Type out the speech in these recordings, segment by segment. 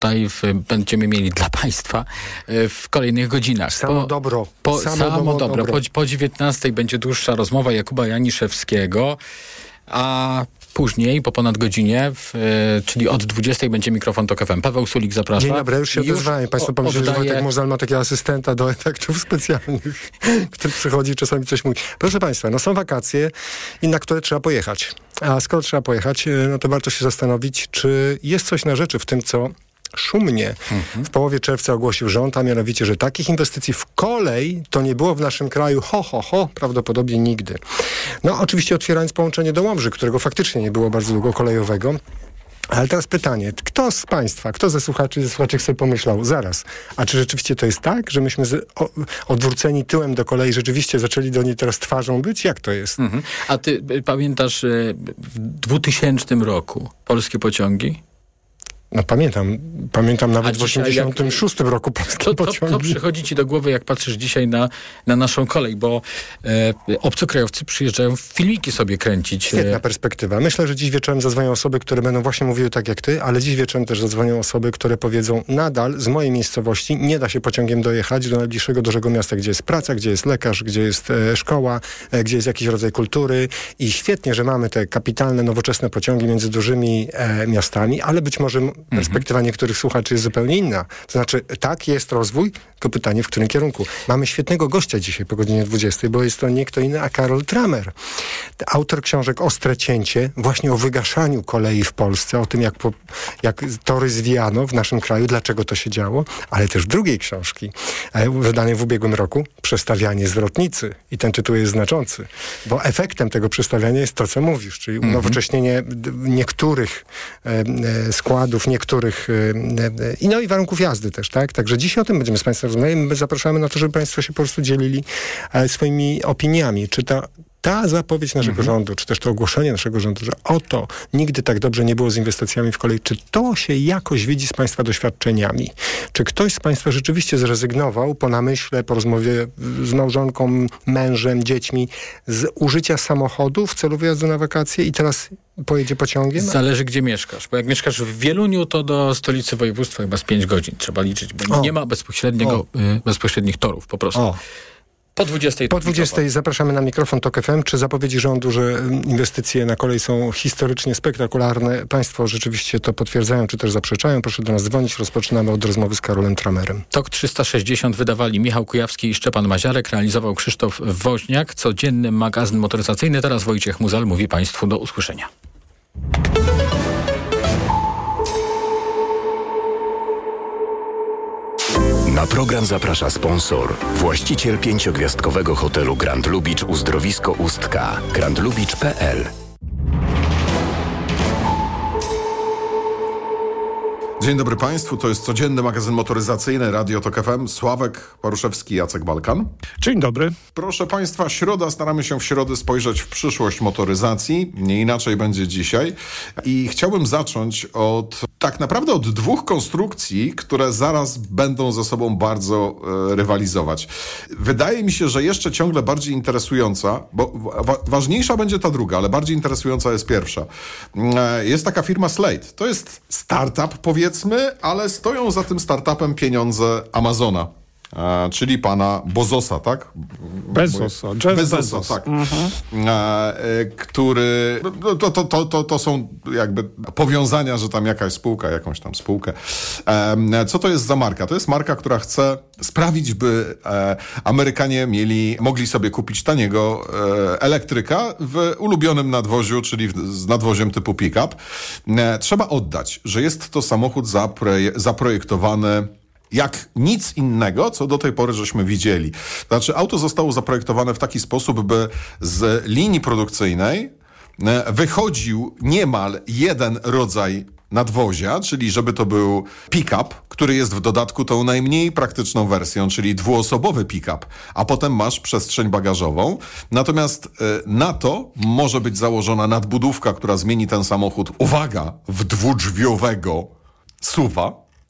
tutaj będziemy mieli dla Państwa w kolejnych godzinach. Samo dobro. Po 19:00 będzie dłuższa rozmowa Jakuba Janiszewskiego, a później, po ponad godzinie, czyli od 20:00 będzie mikrofon TOK FM. Paweł Sulik zaprasza. Dzień dobry, już się odezwałem. Państwo pomyśleli, że Wojtek Muzal ma takiego asystenta do efektów specjalnych, który przychodzi i czasami coś mówi. Proszę Państwa, no są wakacje i na które trzeba pojechać. A skoro trzeba pojechać, no to warto się zastanowić, czy jest coś na rzeczy w tym, co szumnie w połowie czerwca ogłosił rząd, a mianowicie, że takich inwestycji w kolej to nie było w naszym kraju prawdopodobnie nigdy. No oczywiście otwierając połączenie do Łomży, którego faktycznie nie było bardzo długo kolejowego. Ale teraz pytanie, kto z Państwa, kto ze słuchaczy sobie pomyślał, zaraz, a czy rzeczywiście to jest tak, że myśmy odwróceni tyłem do kolei rzeczywiście zaczęli do niej teraz twarzą być? Jak to jest? A ty pamiętasz w 2000 roku polskie pociągi? No pamiętam nawet w 86 roku polskie pociągi. Co przychodzi ci do głowy, jak patrzysz dzisiaj na naszą kolej, bo obcokrajowcy przyjeżdżają filmiki sobie kręcić. Świetna perspektywa. Myślę, że dziś wieczorem zadzwonią osoby, które będą właśnie mówiły tak jak ty, ale dziś wieczorem też zadzwonią osoby, które powiedzą, nadal z mojej miejscowości nie da się pociągiem dojechać do najbliższego dużego miasta, gdzie jest praca, gdzie jest lekarz, gdzie jest szkoła, gdzie jest jakiś rodzaj kultury i świetnie, że mamy te kapitalne, nowoczesne pociągi między dużymi miastami, ale być może perspektywa niektórych słuchaczy jest zupełnie inna. To znaczy, tak, jest rozwój, tylko pytanie, w którym kierunku. Mamy świetnego gościa dzisiaj po godzinie 20:00, bo jest to nie kto inny, a Karol Tramer. Autor książek Ostre cięcie, właśnie o wygaszaniu kolei w Polsce, o tym, jak tory zwijano w naszym kraju, dlaczego to się działo, ale też drugiej książki, wydanej w ubiegłym roku, Przestawianie zwrotnicy. I ten tytuł jest znaczący, bo efektem tego przestawiania jest to, co mówisz, czyli unowocześnienie niektórych składów, niektórych i warunków jazdy też, tak? Także dzisiaj o tym będziemy z Państwem rozmawiać. My zapraszamy na to, żeby Państwo się po prostu dzielili swoimi opiniami. Czy ta zapowiedź naszego rządu, czy też to ogłoszenie naszego rządu, że oto nigdy tak dobrze nie było z inwestycjami w kolej, czy to się jakoś widzi z Państwa doświadczeniami? Czy ktoś z Państwa rzeczywiście zrezygnował po namyśle, po rozmowie z małżonką, mężem, dziećmi z użycia samochodu w celu wyjazdu na wakacje i teraz pojedzie pociągiem? Zależy, gdzie mieszkasz. Bo jak mieszkasz w Wieluniu, to do stolicy województwa chyba z 5 godzin trzeba liczyć, bo nie ma bezpośrednich torów po prostu. Po 20:00. Po 20:00 zapraszamy na mikrofon TOK FM. Czy zapowiedzi rządu, że inwestycje na kolej są historycznie spektakularne? Państwo rzeczywiście to potwierdzają, czy też zaprzeczają? Proszę do nas dzwonić. Rozpoczynamy od rozmowy z Karolem Tramerem. TOK 360 wydawali Michał Kujawski i Szczepan Maziarek. Realizował Krzysztof Woźniak. Codzienny magazyn motoryzacyjny. Teraz Wojciech Muzal mówi Państwu do usłyszenia. Na program zaprasza sponsor, właściciel 5-gwiazdkowego hotelu Grand Lubicz Uzdrowisko Ustka, grandlubicz.pl. Dzień dobry Państwu, to jest codzienny magazyn motoryzacyjny Radio TOK FM. Sławek Paruszewski, Jacek Balkan. Dzień dobry. Proszę Państwa, środa, staramy się w środę spojrzeć w przyszłość motoryzacji. Nie inaczej będzie dzisiaj. I chciałbym zacząć tak naprawdę od dwóch konstrukcji, które zaraz będą ze sobą bardzo rywalizować. Wydaje mi się, że jeszcze ciągle bardziej interesująca, bo ważniejsza będzie ta druga, ale bardziej interesująca jest pierwsza. Jest taka firma Slate. To jest startup, powiedzmy, ale stoją za tym startupem pieniądze Amazona. Czyli pana Bezosa, tak? Bezos. Tak. Który... To są jakby powiązania, że tam jakaś spółka, jakąś tam spółkę. Co to jest za marka? To jest marka, która chce sprawić, by Amerykanie mogli sobie kupić taniego elektryka w ulubionym nadwoziu, czyli z nadwoziem typu pick-up. Trzeba oddać, że jest to samochód zaprojektowany jak nic innego, co do tej pory żeśmy widzieli. Znaczy, auto zostało zaprojektowane w taki sposób, by z linii produkcyjnej wychodził niemal jeden rodzaj nadwozia, czyli żeby to był pick-up, który jest w dodatku tą najmniej praktyczną wersją, czyli dwuosobowy pick-up, a potem masz przestrzeń bagażową. Natomiast na to może być założona nadbudówka, która zmieni ten samochód, uwaga, w dwudrzwiowego SUV-a,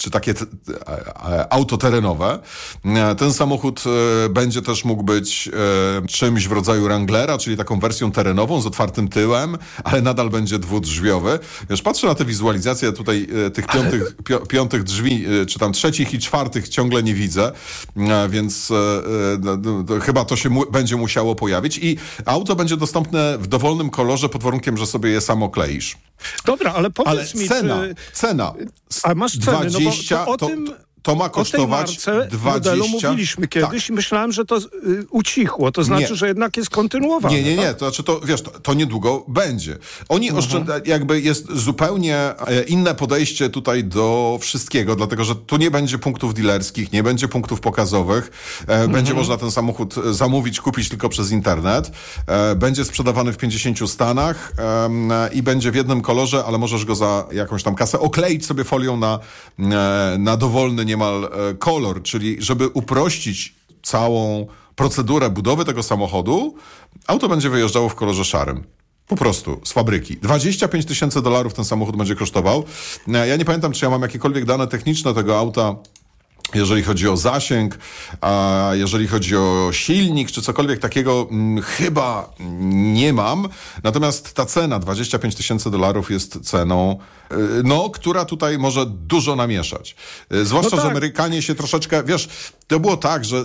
czy takie auto terenowe. Ten samochód będzie też mógł być czymś w rodzaju Wranglera, czyli taką wersją terenową z otwartym tyłem, ale nadal będzie dwudrzwiowy. Wiesz, patrzę na te wizualizacje tutaj tych piątych drzwi, czy tam trzecich i czwartych ciągle nie widzę, więc chyba to się będzie musiało pojawić i auto będzie dostępne w dowolnym kolorze pod warunkiem, że sobie je sam okleisz. Dobra, ale powiedz mi, cena. A masz ceny, 20, no bo to o tym... To ma kosztować o tej marce 20... modelu mówiliśmy kiedyś i myślałem, że to ucichło. To znaczy, że jednak jest kontynuowane. Nie. To znaczy, to niedługo będzie. Oni jakby jest zupełnie inne podejście tutaj do wszystkiego, dlatego, że tu nie będzie punktów dealerskich, nie będzie punktów pokazowych. Będzie można ten samochód zamówić, kupić tylko przez internet. Będzie sprzedawany w 50 stanach i będzie w jednym kolorze, ale możesz go za jakąś tam kasę okleić sobie folią na dowolny niemal kolor, czyli żeby uprościć całą procedurę budowy tego samochodu, auto będzie wyjeżdżało w kolorze szarym. Po prostu, z fabryki. $25 000 ten samochód będzie kosztował. Ja nie pamiętam, czy ja mam jakiekolwiek dane techniczne tego auta, jeżeli chodzi o zasięg, a jeżeli chodzi o silnik, czy cokolwiek takiego, chyba nie mam. Natomiast ta cena, $25 000 jest ceną, która tutaj może dużo namieszać. Zwłaszcza, że Amerykanie się troszeczkę, wiesz, to było tak, że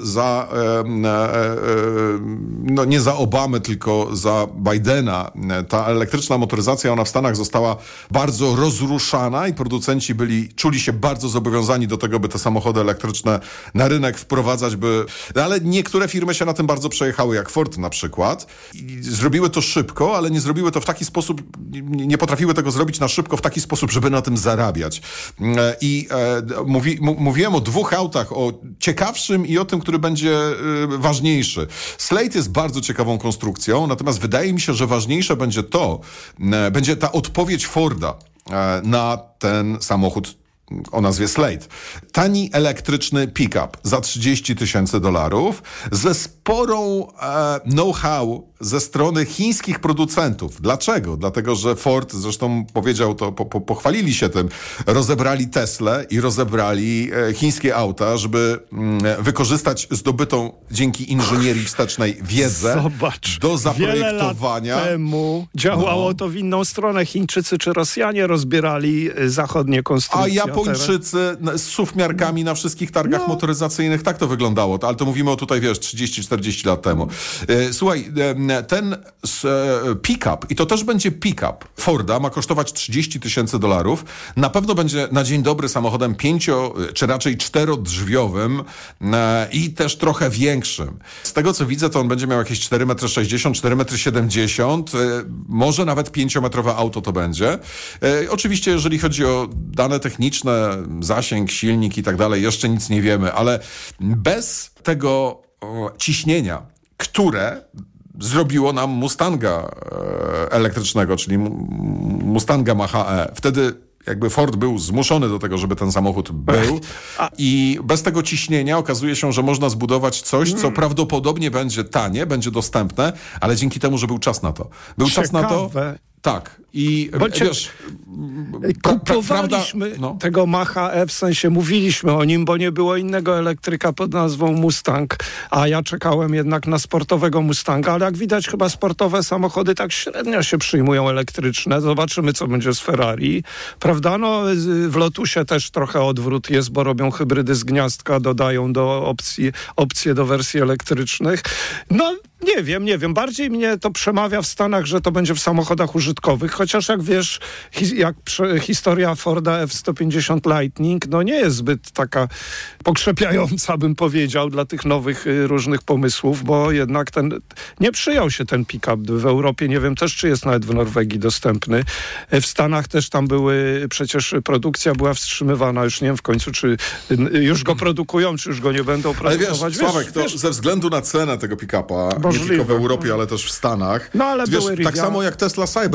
nie za Obamy, tylko za Bidena, ta elektryczna motoryzacja, ona w Stanach została bardzo rozruszana i producenci czuli się bardzo zobowiązani do tego, by te samochody elektryczne na rynek wprowadzać, ale niektóre firmy się na tym bardzo przejechały, jak Ford na przykład. I zrobiły to szybko, ale nie zrobiły to w taki sposób, nie potrafiły tego zrobić na szybko w taki sposób, żeby na tym zarabiać. I mówiłem o dwóch autach, o ciekawszym i o tym, który będzie ważniejszy. Slate jest bardzo ciekawą konstrukcją, natomiast wydaje mi się, że ważniejsze będzie ta odpowiedź Forda na ten samochód o nazwie Slate. Tani elektryczny pick-up za $30 000 ze sporą know-how ze strony chińskich producentów. Dlaczego? Dlatego, że Ford, zresztą powiedział to, pochwalili się tym, rozebrali Teslę i rozebrali chińskie auta, żeby wykorzystać zdobytą dzięki inżynierii wstecznej wiedzę do zaprojektowania. Wiele lat temu działało to w inną stronę. Chińczycy czy Rosjanie rozbierali zachodnie konstrukcje. A Japończycy z SUV-miarkami na wszystkich targach motoryzacyjnych, tak to wyglądało. Ale to mówimy tutaj, 30-40 lat temu. Słuchaj, ten pick-up, i to też będzie pick-up Forda, ma kosztować $30 000. Na pewno będzie na dzień dobry samochodem 5, czy raczej 4-drzwiowym i też trochę większym. Z tego co widzę, to on będzie miał jakieś 4,60 m, 4,70 m, może nawet 5-metrowe auto to będzie. Oczywiście, jeżeli chodzi o dane techniczne, zasięg, silnik i tak dalej, jeszcze nic nie wiemy, ale bez tego ciśnienia, które zrobiło nam Mustanga elektrycznego, czyli Mustanga Mach-E. Wtedy jakby Ford był zmuszony do tego, żeby ten samochód był i bez tego ciśnienia okazuje się, że można zbudować coś, co prawdopodobnie będzie tanie, będzie dostępne, ale dzięki temu, że był czas na to. Był czas na to. Tak. I wiesz, kupowaliśmy tego Mach-E, w sensie mówiliśmy o nim, bo nie było innego elektryka pod nazwą Mustang, a ja czekałem jednak na sportowego Mustanga, ale jak widać chyba sportowe samochody tak średnio się przyjmują elektryczne. Zobaczymy, co będzie z Ferrari. Prawda? W Lotusie też trochę odwrót jest, bo robią hybrydy z gniazdka, dodają do opcje do wersji elektrycznych. Nie wiem. Bardziej mnie to przemawia w Stanach, że to będzie w samochodach użytkowych, chociaż jak wiesz, historia Forda F-150 Lightning, nie jest zbyt taka pokrzepiająca, bym powiedział, dla tych nowych różnych pomysłów, bo jednak nie przyjął się ten pick-up w Europie. Nie wiem też, czy jest nawet w Norwegii dostępny. W Stanach też tam przecież produkcja była wstrzymywana, już nie wiem w końcu, czy już go produkują, czy już go nie będą produkować. Ale Sławek, to ze względu na cenę tego pick-upa, nie tylko w Europie, ale też w Stanach. Ale tak samo jak Tesla Cybertruck, to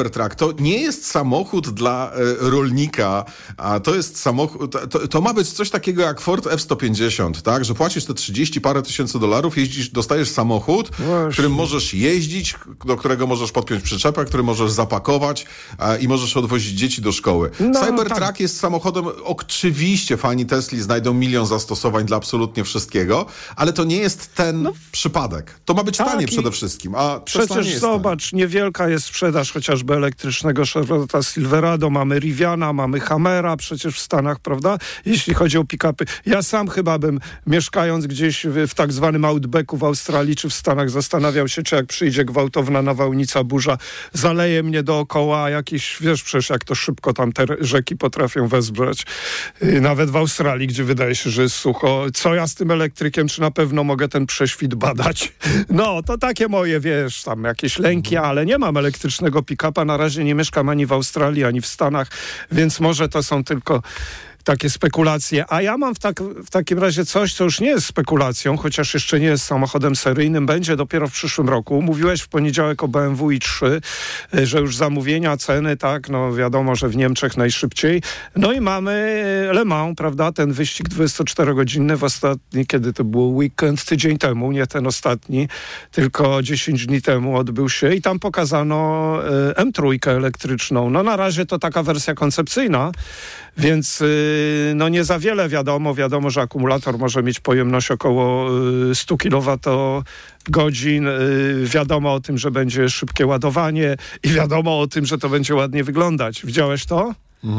To nie jest samochód dla rolnika, a to jest samochód, to ma być coś takiego jak Ford F-150, tak? Że płacisz te 30 parę tysięcy $, jeździsz, dostajesz samochód, którym możesz jeździć, do którego możesz podpiąć przyczepę, który możesz zapakować i możesz odwozić dzieci do szkoły. Cybertruck jest samochodem, oczywiście fani Tesli znajdą milion zastosowań dla absolutnie wszystkiego, ale to nie jest ten przypadek. To ma być tanie przede wszystkim, a przecież zobacz, niewielka jest sprzedaż chociażby elektrycznego Chevrolet Silverado, mamy Riviana, mamy Hammera przecież w Stanach, prawda? Jeśli chodzi o pick-upy. Ja sam chyba bym, mieszkając gdzieś w tak zwanym Outbacku w Australii czy w Stanach, zastanawiał się, czy jak przyjdzie gwałtowna nawałnica, burza, zaleje mnie dookoła jakieś, wiesz przecież jak to szybko tam te rzeki potrafią wezbrać. Nawet w Australii, gdzie wydaje się, że jest sucho. Co ja z tym elektrykiem, czy na pewno mogę ten prześwit badać? No, to takie moje, wiesz, tam jakieś lęki, ale nie mam elektrycznego pick-upa. Na razie nie mieszkam ani w Australii, ani w Stanach, więc może to są tylko takie spekulacje. A ja mam w takim razie coś, co już nie jest spekulacją, chociaż jeszcze nie jest samochodem seryjnym, będzie dopiero w przyszłym roku. Mówiłeś w poniedziałek o BMW i3, że już zamówienia, ceny, tak, no wiadomo, że w Niemczech najszybciej. No i mamy Le Mans, prawda, ten wyścig 24-godzinny w ostatni, kiedy to był weekend, tydzień temu, nie ten ostatni, tylko 10 dni temu odbył się i tam pokazano M3 elektryczną. No na razie to taka wersja koncepcyjna, więc no nie za wiele wiadomo, że akumulator może mieć pojemność około 100 kWh, wiadomo o tym, że będzie szybkie ładowanie i wiadomo o tym, że to będzie ładnie wyglądać. Widziałeś to?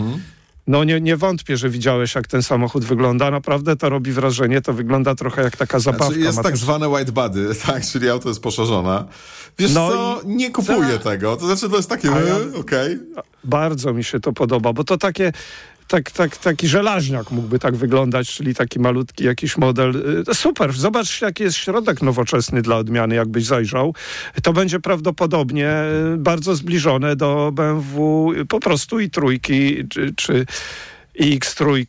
No nie wątpię, że widziałeś, jak ten samochód wygląda. Naprawdę to robi wrażenie. To wygląda trochę jak taka zabawka. Znaczy jest tak zwane white body, tak, czyli auto jest poszerzone. Wiesz co, nie kupuję tego. To znaczy to jest takie, okej. Bardzo mi się to podoba, bo to takie... Taki żelaźniak mógłby tak wyglądać, czyli taki malutki jakiś model. Super, zobacz jaki jest środek nowoczesny dla odmiany, jakbyś zajrzał. To będzie prawdopodobnie bardzo zbliżone do BMW po prostu i trójki, czy i X3,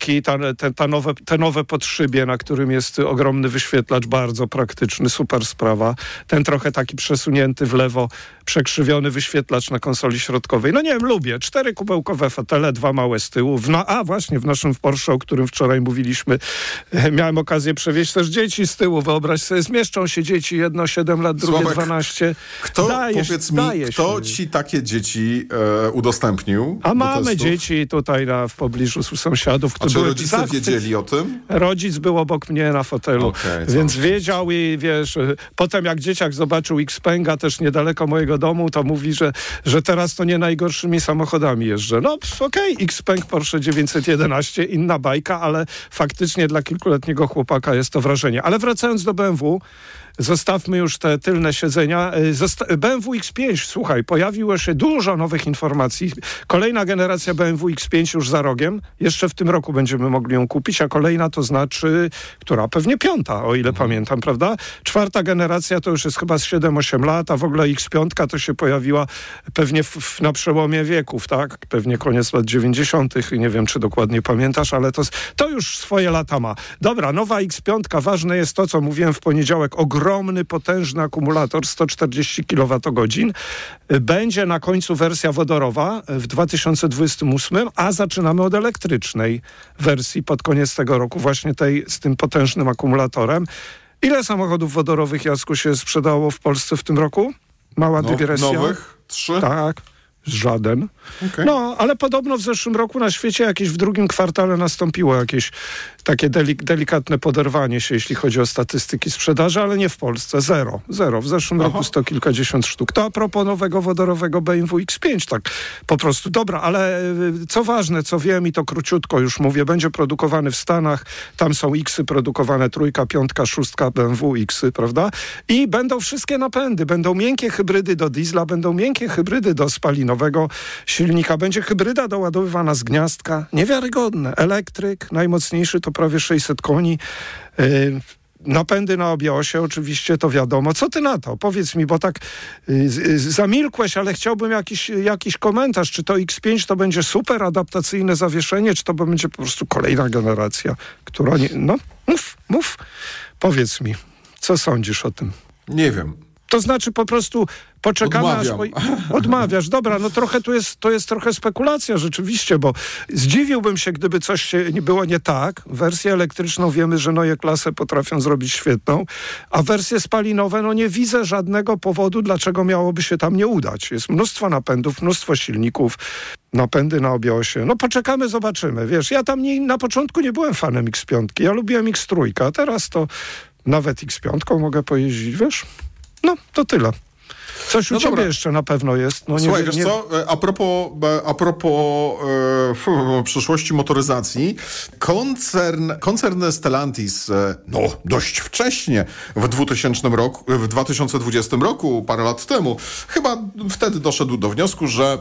te nowe podszybie, na którym jest ogromny wyświetlacz, bardzo praktyczny, super sprawa. Ten trochę taki przesunięty w lewo, przekrzywiony wyświetlacz na konsoli środkowej. No nie wiem, lubię. 4 kubełkowe fotele, 2 małe z tyłu. Właśnie w naszym Porsche, o którym wczoraj mówiliśmy, miałem okazję przewieźć też dzieci z tyłu. Wyobraź sobie, zmieszczą się dzieci, jedno 7 lat, drugie Sławek, 12. Powiedz mi, kto ci takie dzieci udostępnił? A mamy dzieci tutaj w pobliżu sąsiadów. A czy rodzice wiedzieli o tym? Rodzic był obok mnie na fotelu, więc wiedział i wiesz, potem jak dzieciak zobaczył Xpenga też niedaleko mojego domu, to mówi, że teraz to nie najgorszymi samochodami jeżdżę. No Xpeng Porsche 911, inna bajka, ale faktycznie dla kilkuletniego chłopaka jest to wrażenie. Ale wracając do BMW, zostawmy już te tylne siedzenia. BMW X5, słuchaj, pojawiło się dużo nowych informacji. Kolejna generacja BMW X5 już za rogiem. Jeszcze w tym roku będziemy mogli ją kupić, a kolejna to znaczy, która? Pewnie 5, o ile pamiętam, prawda? 4. generacja to już jest chyba z 7-8 lat, a w ogóle X5 to się pojawiła pewnie na przełomie wieków, tak? Pewnie koniec lat 90. Nie wiem, czy dokładnie pamiętasz, ale to już swoje lata ma. Dobra, nowa X5, ważne jest to, co mówiłem w poniedziałek, ogromny, potężny akumulator, 140 kWh. Będzie na końcu wersja wodorowa w 2028, a zaczynamy od elektrycznej wersji pod koniec tego roku, właśnie tej z tym potężnym akumulatorem. Ile samochodów wodorowych, Jacku, się sprzedało w Polsce w tym roku? Mała dygresja. Nowych? 3? Tak. Żaden. Okay. No, ale podobno w zeszłym roku na świecie jakieś w drugim kwartale nastąpiło jakieś takie delikatne poderwanie się, jeśli chodzi o statystyki sprzedaży, ale nie w Polsce. Zero. W zeszłym roku 100 kilkadziesiąt sztuk. To a propos nowego wodorowego BMW X5, tak po prostu. Dobra, ale co ważne, co wiem i to króciutko już mówię, będzie produkowany w Stanach. Tam są X-y produkowane, 3, 5, 6 BMW X-y, prawda? I będą wszystkie napędy. Będą miękkie hybrydy do diesla, będą miękkie hybrydy do spalinowego silnika. Będzie hybryda doładowywana z gniazdka. Niewiarygodne. Elektryk, najmocniejszy to prawie 600 koni. Napędy na obie osie, oczywiście, to wiadomo. Co ty na to? Powiedz mi, bo tak zamilkłeś, ale chciałbym jakiś komentarz. Czy to X5 to będzie super adaptacyjne zawieszenie, czy to będzie po prostu kolejna generacja, która nie... No, mów. Powiedz mi, co sądzisz o tym? Nie wiem. To znaczy po prostu poczekamy Odmawiam. Odmawiasz. Dobra, no trochę to jest trochę spekulacja rzeczywiście, bo zdziwiłbym się, gdyby coś się było nie tak. Wersję elektryczną wiemy, że Neue Klasse potrafią zrobić świetną, a wersje spalinowe, no nie widzę żadnego powodu, dlaczego miałoby się tam nie udać. Jest mnóstwo napędów, mnóstwo silników, napędy na obie osie. No poczekamy, zobaczymy. Wiesz, ja tam na początku nie byłem fanem X5. Ja lubiłem X3, a teraz to nawet X5 mogę pojeździć, wiesz? No, to tyle. Coś u ciebie jeszcze na pewno jest. No, Słuchaj, wiesz co, a propos przyszłości motoryzacji, koncern Stellantis, dość wcześnie, w 2020 roku, parę lat temu, chyba wtedy doszedł do wniosku, że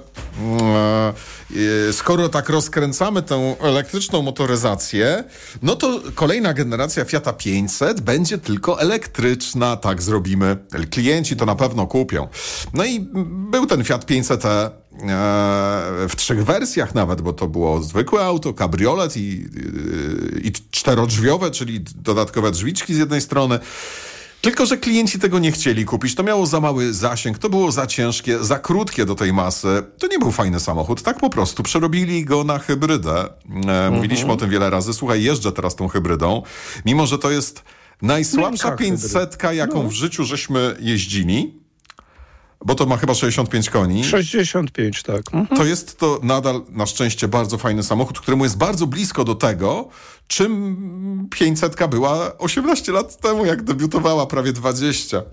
skoro tak rozkręcamy tę elektryczną motoryzację, no to kolejna generacja Fiata 500 będzie tylko elektryczna, tak zrobimy. Klienci to na pewno kupią. No i był ten Fiat 500e w 3 wersjach nawet, bo to było zwykłe auto, kabriolet i czterodrzwiowe, czyli dodatkowe drzwiczki z jednej strony. Tylko że klienci tego nie chcieli kupić. To miało za mały zasięg, to było za ciężkie, za krótkie do tej masy. To nie był fajny samochód. Tak po prostu przerobili go na hybrydę. Mówiliśmy o tym wiele razy. Słuchaj, jeżdżę teraz tą hybrydą. Mimo że to jest najsłabsza 500-ka, jaką w życiu żeśmy jeździli. Bo to ma chyba 65 koni. 65, tak. To jest to nadal na szczęście bardzo fajny samochód, któremu jest bardzo blisko do tego, czym 500-ka była 18 lat temu, jak debiutowała, prawie 20.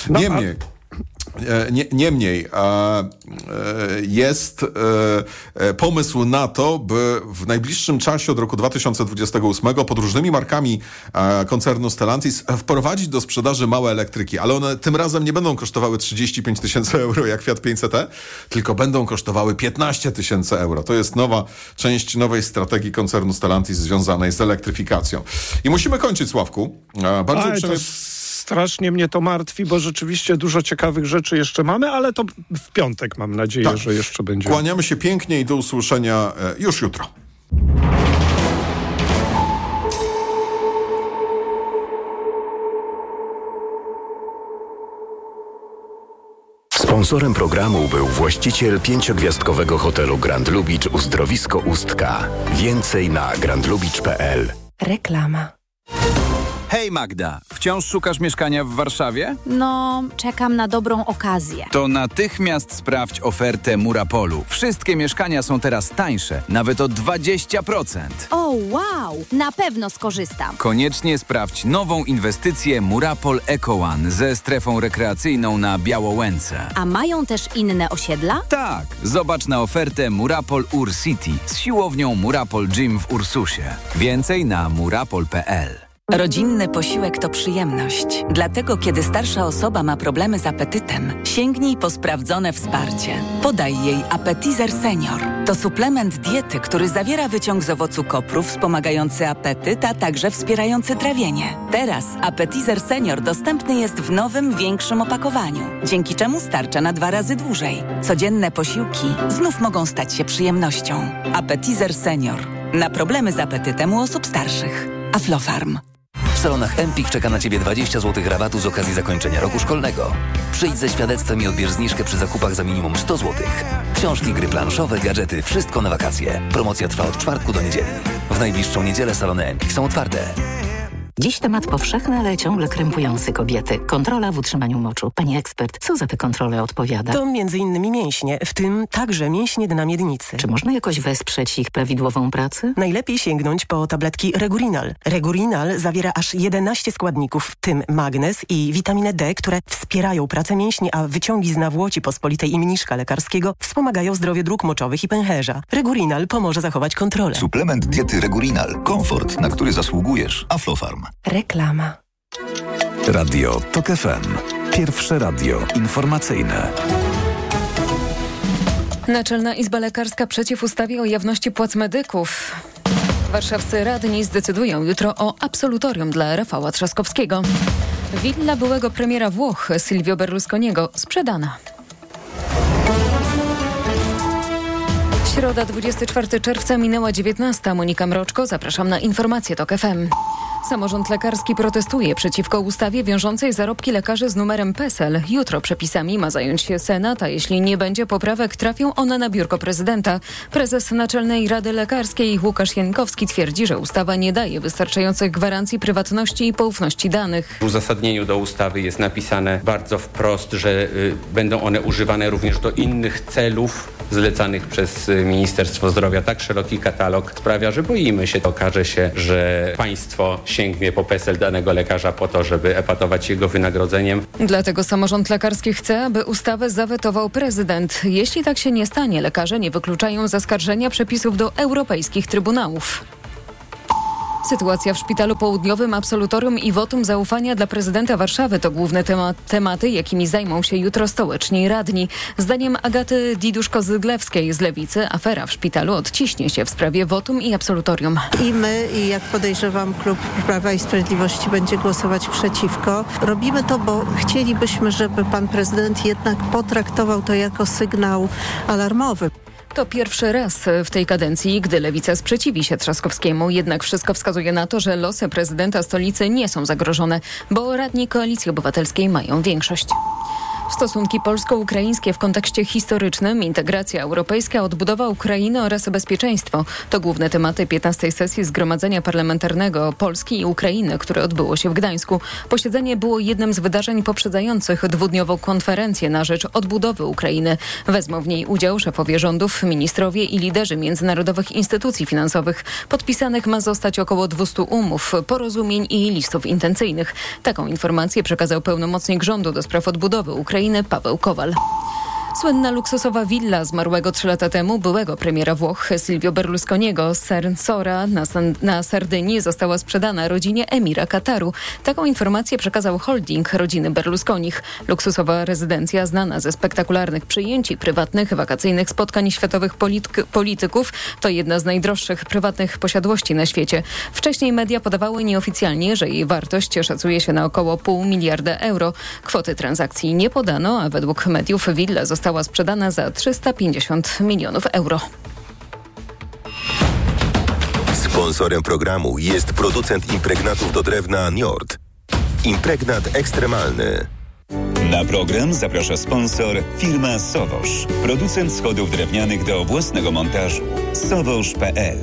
Niemniej jest pomysł na to, by w najbliższym czasie od roku 2028 pod różnymi markami koncernu Stellantis wprowadzić do sprzedaży małe elektryki, ale one tym razem nie będą kosztowały 35 000 euro jak Fiat 500e, tylko będą kosztowały 15 000 euro. To jest nowa część nowej strategii koncernu Stellantis związanej z elektryfikacją. I musimy kończyć, Sławku. Bardzo uprzejmie... Strasznie mnie to martwi, bo rzeczywiście dużo ciekawych rzeczy jeszcze mamy, ale to w piątek mam nadzieję, że jeszcze będzie. Kłaniamy się pięknie i do usłyszenia już jutro. Sponsorem programu był właściciel 5-gwiazdkowego hotelu Grand Lubicz Uzdrowisko Ustka. Więcej na grandlubicz.pl. Reklama. Hej Magda, wciąż szukasz mieszkania w Warszawie? No, czekam na dobrą okazję. To natychmiast sprawdź ofertę Murapolu. Wszystkie mieszkania są teraz tańsze, nawet o 20%. O, wow! Na pewno skorzystam. Koniecznie sprawdź nową inwestycję Murapol Eco One ze strefą rekreacyjną na Białołęce. A mają też inne osiedla? Tak, zobacz na ofertę Murapol Ur City z siłownią Murapol Gym w Ursusie. Więcej na murapol.pl. Rodzinny posiłek to przyjemność. Dlatego, kiedy starsza osoba ma problemy z apetytem, sięgnij po sprawdzone wsparcie. Podaj jej Appetizer Senior. To suplement diety, który zawiera wyciąg z owocu kopru wspomagający apetyt, a także wspierający trawienie. Teraz Appetizer Senior dostępny jest w nowym, większym opakowaniu, dzięki czemu starcza na 2 razy dłużej. Codzienne posiłki znów mogą stać się przyjemnością. Appetizer Senior. Na problemy z apetytem u osób starszych. Aflofarm. W salonach Empik czeka na Ciebie 20 zł rabatu z okazji zakończenia roku szkolnego. Przyjdź ze świadectwem i odbierz zniżkę przy zakupach za minimum 100 zł. Książki, gry planszowe, gadżety, wszystko na wakacje. Promocja trwa od czwartku do niedzieli. W najbliższą niedzielę salony Empik są otwarte. Dziś temat powszechny, ale ciągle krępujący kobiety. Kontrola w utrzymaniu moczu. Pani ekspert, co za tę kontrolę odpowiada? To m.in. mięśnie, w tym także mięśnie dna miednicy. Czy można jakoś wesprzeć ich prawidłową pracę? Najlepiej sięgnąć po tabletki Regurinal. Regurinal zawiera aż 11 składników, w tym magnez i witaminę D, które wspierają pracę mięśni, a wyciągi z nawłoci pospolitej i mniszka lekarskiego wspomagają zdrowie dróg moczowych i pęcherza. Regurinal pomoże zachować kontrolę. Suplement diety Regurinal. Komfort, na który zasługujesz. Aflofarm. Reklama. Radio TOK FM. Pierwsze radio informacyjne. Naczelna Izba Lekarska przeciw ustawie o jawności płac medyków. Warszawscy radni zdecydują jutro o absolutorium dla Rafała Trzaskowskiego. Willa byłego premiera Włoch Silvio Berlusconiego sprzedana. Środa, 24 czerwca, minęła 19. Monika Mroczko, zapraszam na informacje TOK FM. Samorząd lekarski protestuje przeciwko ustawie wiążącej zarobki lekarzy z numerem PESEL. Jutro przepisami ma zająć się Senat, a jeśli nie będzie poprawek, trafią one na biurko prezydenta. Prezes Naczelnej Rady Lekarskiej Łukasz Jankowski twierdzi, że ustawa nie daje wystarczających gwarancji prywatności i poufności danych. W uzasadnieniu do ustawy jest napisane bardzo wprost, że będą one używane również do innych celów zlecanych przez Ministerstwo Zdrowia. Tak szeroki katalog sprawia, że boimy się. Okaże się, że państwo sięgnie po PESEL danego lekarza po to, żeby epatować jego wynagrodzeniem. Dlatego samorząd lekarski chce, aby ustawę zawetował prezydent. Jeśli tak się nie stanie, lekarze nie wykluczają zaskarżenia przepisów do europejskich trybunałów. Sytuacja w Szpitalu Południowym, absolutorium i wotum zaufania dla prezydenta Warszawy to główne tematy, jakimi zajmą się jutro stołeczni radni. Zdaniem Agaty Diduszko-Zyglewskiej z Lewicy afera w szpitalu odciśnie się w sprawie wotum i absolutorium. I my, i jak podejrzewam, klub Prawa i Sprawiedliwości będzie głosować przeciwko. Robimy to, bo chcielibyśmy, żeby pan prezydent jednak potraktował to jako sygnał alarmowy. To pierwszy raz w tej kadencji, gdy Lewica sprzeciwi się Trzaskowskiemu. Jednak wszystko wskazuje na to, że losy prezydenta stolicy nie są zagrożone, bo radni Koalicji Obywatelskiej mają większość. Stosunki polsko-ukraińskie w kontekście historycznym, integracja europejska, odbudowa Ukrainy oraz bezpieczeństwo to główne tematy 15. sesji Zgromadzenia Parlamentarnego Polski i Ukrainy, które odbyło się w Gdańsku. Posiedzenie było jednym z wydarzeń poprzedzających dwudniową konferencję na rzecz odbudowy Ukrainy. Wezmą w niej udział szefowie rządów, ministrowie i liderzy międzynarodowych instytucji finansowych. Podpisanych ma zostać około 200 umów, porozumień i listów intencyjnych. Taką informację przekazał pełnomocnik rządu do spraw odbudowy Ukrainy Paweł Kowal. Słynna luksusowa willa zmarłego 3 lata temu byłego premiera Włoch Silvio Berlusconiego z Sora na Sardynii została sprzedana rodzinie emira Kataru. Taką informację przekazał holding rodziny Berlusconich. Luksusowa rezydencja znana ze spektakularnych przyjęć i prywatnych, wakacyjnych spotkań światowych polityków to jedna z najdroższych prywatnych posiadłości na świecie. Wcześniej media podawały nieoficjalnie, że jej wartość szacuje się na około 0,5 miliarda euro. Kwoty transakcji nie podano, a według mediów willa została sprzedana za 350 milionów euro. Sponsorem programu jest producent impregnatów do drewna Njord. Impregnat ekstremalny. Na program zaprasza sponsor firma Sowosz. Producent schodów drewnianych do własnego montażu. Sowosz.pl.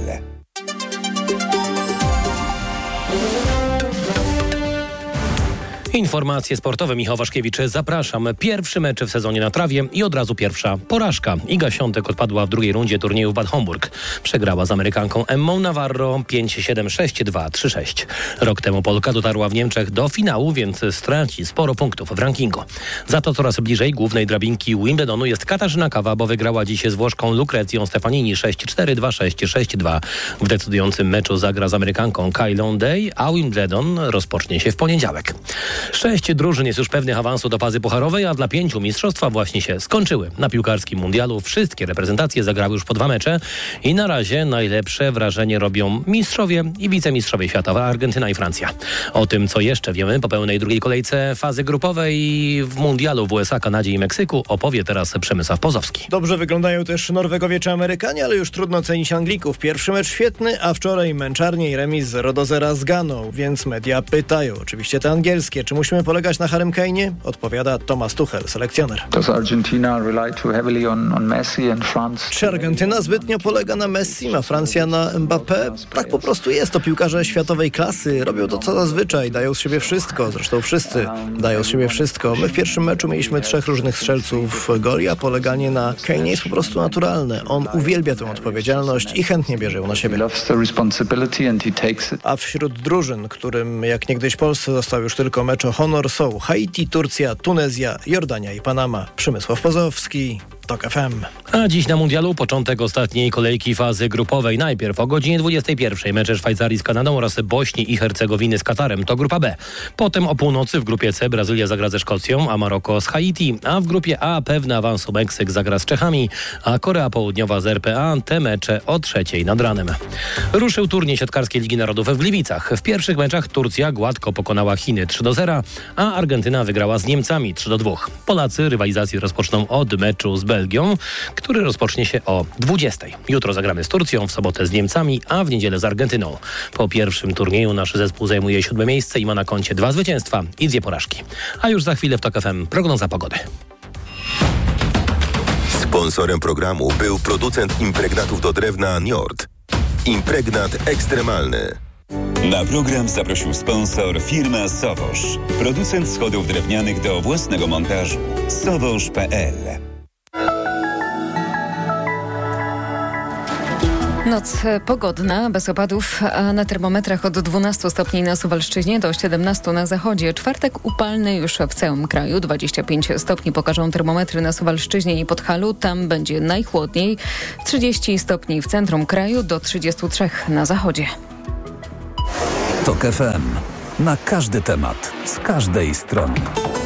Informacje sportowe. Michał Waszkiewicz, zapraszam. Pierwszy mecz w sezonie na trawie i od razu pierwsza porażka. Iga Świątek odpadła w drugiej rundzie turnieju w Bad Homburg. Przegrała z Amerykanką Emmą Navarro 5-7, 6-2, 3-6. Rok temu Polka dotarła w Niemczech do finału, więc straci sporo punktów w rankingu. Za to coraz bliżej głównej drabinki Wimbledonu jest Katarzyna Kawa, bo wygrała dziś z Włoszką Lucrezją Stefanini 6-4, 2-6, 6-2. W decydującym meczu zagra z Amerykanką Kylą Day, a Wimbledon rozpocznie się w poniedziałek. 6 drużyn jest już pewnych awansu do fazy pucharowej, a dla 5 mistrzostwa właśnie się skończyły. Na piłkarskim mundialu wszystkie reprezentacje zagrały już po 2 mecze i na razie najlepsze wrażenie robią mistrzowie i wicemistrzowie świata, Argentyna i Francja. O tym, co jeszcze wiemy po pełnej drugiej kolejce fazy grupowej w mundialu w USA, Kanadzie i Meksyku, opowie teraz Przemysław Pozowski. Dobrze wyglądają też Norwegowie czy Amerykanie, ale już trudno cenić Anglików. Pierwszy mecz świetny, a wczoraj męczarnie i remis 0-0 z Ganą, więc media pytają, oczywiście te angielskie, czy musimy polegać na Harrym Kane'ie? Odpowiada Thomas Tuchel, selekcjoner. Czy Argentyna zbytnio polega na Messi, a Francja na Mbappé? Tak po prostu jest. To piłkarze światowej klasy. Robią to co zazwyczaj. Dają z siebie wszystko. Zresztą wszyscy dają z siebie wszystko. My w pierwszym meczu mieliśmy 3 różnych strzelców goli, a poleganie na Kane'ie jest po prostu naturalne. On uwielbia tę odpowiedzialność i chętnie bierze ją na siebie. A wśród drużyn, którym jak niegdyś Polsce został już tylko mecz o honor, są Haiti, Turcja, Tunezja, Jordania i Panama. Przemysław Pozowski, TOK FM. A dziś na mundialu początek ostatniej kolejki fazy grupowej. Najpierw o godzinie 21 mecze Szwajcarii z Kanadą oraz Bośni i Hercegowiny z Katarem. To grupa B. Potem o północy w grupie C Brazylia zagra ze Szkocją, a Maroko z Haiti. A w grupie A pewny awansu Meksyk zagra z Czechami, a Korea Południowa z RPA. Te mecze o 3:00 nad ranem. Ruszył turniej siatkarskiej Ligi Narodów w Gliwicach. W pierwszych meczach Turcja gładko pokonała Chiny 3-0, a Argentyna wygrała z Niemcami 3-2. Polacy rywalizację rozpoczną od meczu z Belgią, który rozpocznie się o 20. Jutro zagramy z Turcją, w sobotę z Niemcami, a w niedzielę z Argentyną. Po pierwszym turnieju nasz zespół zajmuje 7. miejsce i ma na koncie 2 zwycięstwa i 2 porażki. A już za chwilę w TOK FM prognoza pogody. Sponsorem programu był producent impregnatów do drewna Njord. Impregnat ekstremalny. Na program zaprosił sponsor firma Sowosz. Producent schodów drewnianych do własnego montażu. Sowosz.pl. Noc pogodna, bez opadów, a na termometrach od 12 stopni na Suwalszczyźnie do 17 na zachodzie. Czwartek upalny już w całym kraju. 25 stopni pokażą termometry na Suwalszczyźnie i Podhalu. Tam będzie najchłodniej. 30 stopni w centrum kraju, do 33 na zachodzie. TOK FM. Na każdy temat, z każdej strony.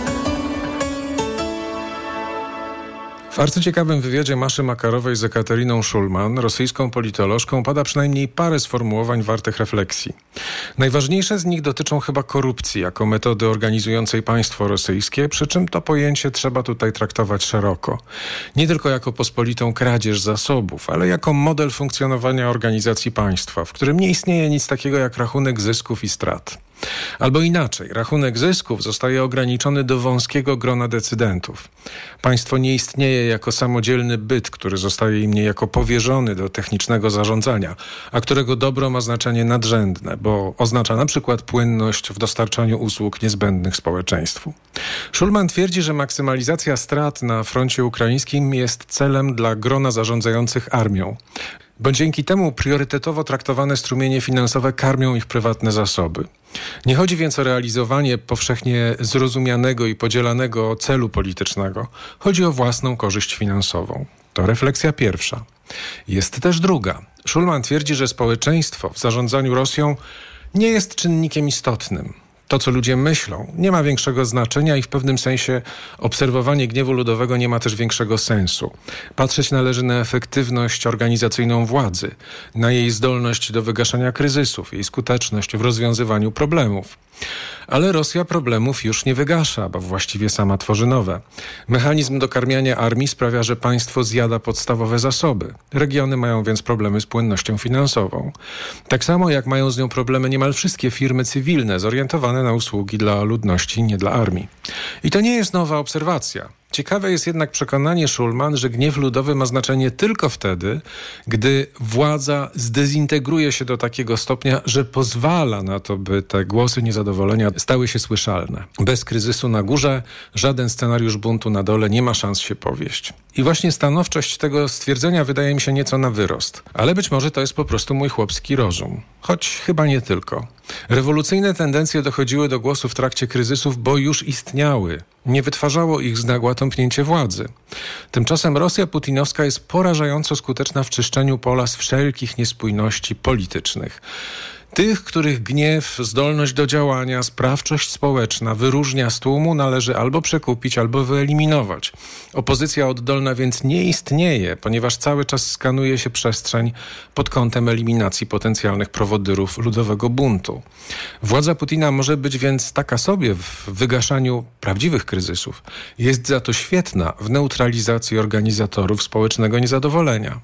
W arcyciekawym wywiadzie Maszy Makarowej z Ekateriną Szulman, rosyjską politolożką, pada przynajmniej parę sformułowań wartych refleksji. Najważniejsze z nich dotyczą chyba korupcji jako metody organizującej państwo rosyjskie, przy czym to pojęcie trzeba tutaj traktować szeroko. Nie tylko jako pospolitą kradzież zasobów, ale jako model funkcjonowania organizacji państwa, w którym nie istnieje nic takiego jak rachunek zysków i strat. Albo inaczej, rachunek zysków zostaje ograniczony do wąskiego grona decydentów. Państwo nie istnieje jako samodzielny byt, który zostaje im niejako powierzony do technicznego zarządzania, a którego dobro ma znaczenie nadrzędne, bo oznacza na przykład płynność w dostarczaniu usług niezbędnych społeczeństwu. Szulman twierdzi, że maksymalizacja strat na froncie ukraińskim jest celem dla grona zarządzających armią, bo dzięki temu priorytetowo traktowane strumienie finansowe karmią ich prywatne zasoby. Nie chodzi więc o realizowanie powszechnie zrozumianego i podzielanego celu politycznego. Chodzi o własną korzyść finansową. To refleksja pierwsza. Jest też druga. Szulman twierdzi, że społeczeństwo w zarządzaniu Rosją nie jest czynnikiem istotnym. To, co ludzie myślą, nie ma większego znaczenia i w pewnym sensie obserwowanie gniewu ludowego nie ma też większego sensu. Patrzeć należy na efektywność organizacyjną władzy, na jej zdolność do wygaszania kryzysów, jej skuteczność w rozwiązywaniu problemów. Ale Rosja problemów już nie wygasza, bo właściwie sama tworzy nowe. Mechanizm dokarmiania armii sprawia, że państwo zjada podstawowe zasoby. Regiony mają więc problemy z płynnością finansową. Tak samo jak mają z nią problemy niemal wszystkie firmy cywilne zorientowane na usługi dla ludności, nie dla armii. I to nie jest nowa obserwacja. Ciekawe jest jednak przekonanie Szulman, że gniew ludowy ma znaczenie tylko wtedy, gdy władza zdezintegruje się do takiego stopnia, że pozwala na to, by te głosy niezadowolenia stały się słyszalne. Bez kryzysu na górze żaden scenariusz buntu na dole nie ma szans się powieść. I właśnie stanowczość tego stwierdzenia wydaje mi się nieco na wyrost. Ale być może to jest po prostu mój chłopski rozum. Choć chyba nie tylko. Rewolucyjne tendencje dochodziły do głosu w trakcie kryzysów, bo już istniały. Nie wytwarzało ich z nagła tąpnięcie władzy. Tymczasem Rosja putinowska jest porażająco skuteczna w czyszczeniu pola z wszelkich niespójności politycznych. Tych, których gniew, zdolność do działania, sprawczość społeczna wyróżnia z tłumu, należy albo przekupić, albo wyeliminować. Opozycja oddolna więc nie istnieje, ponieważ cały czas skanuje się przestrzeń pod kątem eliminacji potencjalnych prowodyrów ludowego buntu. Władza Putina może być więc taka sobie w wygaszaniu prawdziwych kryzysów. Jest za to świetna w neutralizacji organizatorów społecznego niezadowolenia.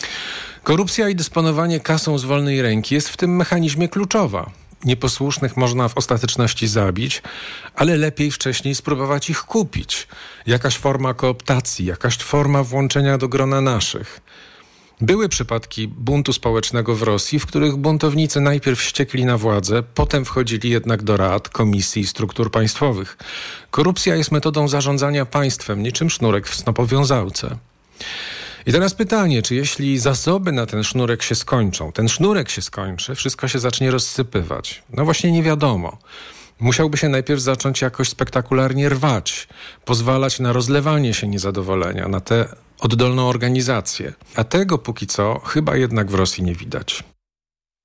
Korupcja i dysponowanie kasą z wolnej ręki jest w tym mechanizmie kluczowa. Nieposłusznych można w ostateczności zabić, ale lepiej wcześniej spróbować ich kupić. Jakaś forma kooptacji, jakaś forma włączenia do grona naszych. Były przypadki buntu społecznego w Rosji, w których buntownicy najpierw wściekli na władzę, potem wchodzili jednak do rad, komisji i struktur państwowych. Korupcja jest metodą zarządzania państwem, niczym sznurek w snopowiązałce. I teraz pytanie, czy jeśli zasoby na ten sznurek się skończą, ten sznurek się skończy, wszystko się zacznie rozsypywać? No właśnie nie wiadomo. Musiałby się najpierw zacząć jakoś spektakularnie rwać, pozwalać na rozlewanie się niezadowolenia, na tę oddolną organizację. A tego póki co chyba jednak w Rosji nie widać.